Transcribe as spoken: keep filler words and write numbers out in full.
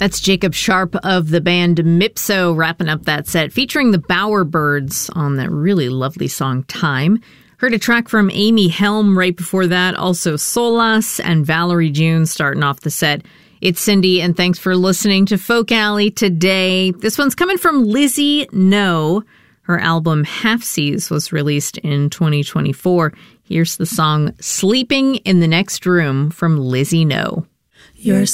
That's Jacob Sharp of the band Mipso wrapping up that set, featuring the Bowerbirds on that really lovely song, Time. Heard a track from Amy Helm right before that, also Solas and Valerie June starting off the set. It's Cindy, and thanks for listening to Folk Alley today. This one's coming from Lizzie No. Her album Halfsies was released in twenty twenty-four. Here's the song Sleeping in the Next Room from Lizzie No. You're